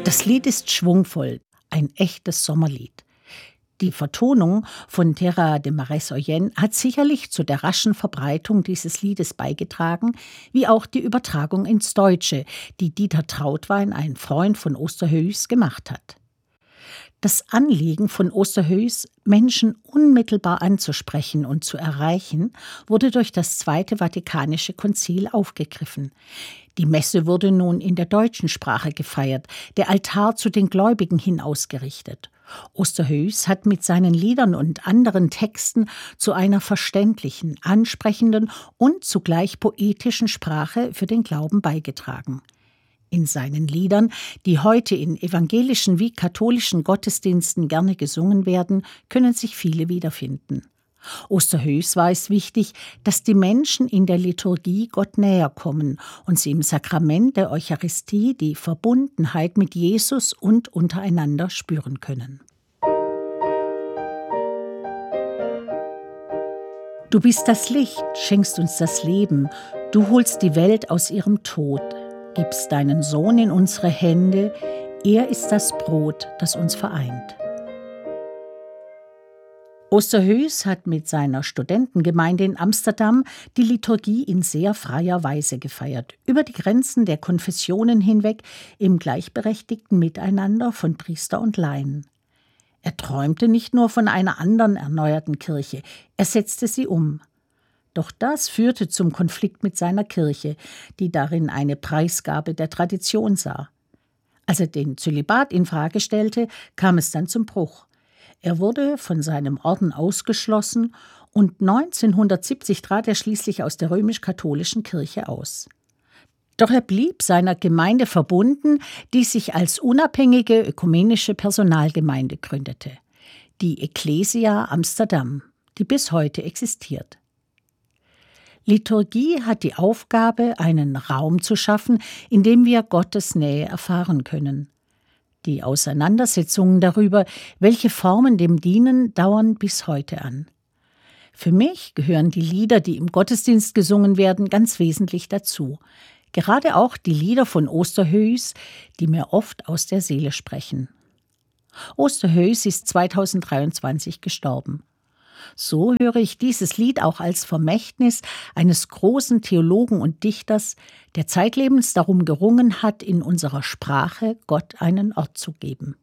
Das Lied ist schwungvoll, ein echtes Sommerlied. Die Vertonung von Terra de Marais-Oyen hat sicherlich zu der raschen Verbreitung dieses Liedes beigetragen, wie auch die Übertragung ins Deutsche, die Dieter Trautwein, ein Freund von Oosterhuis, gemacht hat. Das Anliegen von Oosterhuis, Menschen unmittelbar anzusprechen und zu erreichen, wurde durch das Zweite Vatikanische Konzil aufgegriffen. Die Messe wurde nun in der deutschen Sprache gefeiert, der Altar zu den Gläubigen hin ausgerichtet. Oosterhuis hat mit seinen Liedern und anderen Texten zu einer verständlichen, ansprechenden und zugleich poetischen Sprache für den Glauben beigetragen. In seinen Liedern, die heute in evangelischen wie katholischen Gottesdiensten gerne gesungen werden, können sich viele wiederfinden. Oosterhuis war es wichtig, dass die Menschen in der Liturgie Gott näher kommen und sie im Sakrament der Eucharistie die Verbundenheit mit Jesus und untereinander spüren können. Du bist das Licht, schenkst uns das Leben, du holst die Welt aus ihrem Tod, gibst deinen Sohn in unsere Hände, er ist das Brot, das uns vereint. Oosterhuis hat mit seiner Studentengemeinde in Amsterdam die Liturgie in sehr freier Weise gefeiert, über die Grenzen der Konfessionen hinweg im gleichberechtigten Miteinander von Priester und Laien. Er träumte nicht nur von einer anderen erneuerten Kirche, er setzte sie um. Doch das führte zum Konflikt mit seiner Kirche, die darin eine Preisgabe der Tradition sah. Als er den Zölibat infrage stellte, kam es dann zum Bruch. Er wurde von seinem Orden ausgeschlossen und 1970 trat er schließlich aus der römisch-katholischen Kirche aus. Doch er blieb seiner Gemeinde verbunden, die sich als unabhängige ökumenische Personalgemeinde gründete, die Ecclesia Amsterdam, die bis heute existiert. Liturgie hat die Aufgabe, einen Raum zu schaffen, in dem wir Gottes Nähe erfahren können. Die Auseinandersetzungen darüber, welche Formen dem dienen, dauern bis heute an. Für mich gehören die Lieder, die im Gottesdienst gesungen werden, ganz wesentlich dazu. Gerade auch die Lieder von Oosterhuis, die mir oft aus der Seele sprechen. Oosterhuis ist 2023 gestorben. So höre ich dieses Lied auch als Vermächtnis eines großen Theologen und Dichters, der zeitlebens darum gerungen hat, in unserer Sprache Gott einen Ort zu geben.